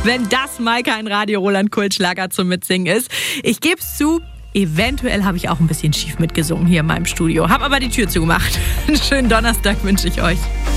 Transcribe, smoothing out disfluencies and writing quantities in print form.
wenn das mal kein Radio-Roland-Kultschlager zum Mitsingen ist. Ich gebe es zu, eventuell habe ich auch ein bisschen schief mitgesungen hier in meinem Studio. Hab aber die Tür zugemacht. Einen schönen Donnerstag wünsche ich euch.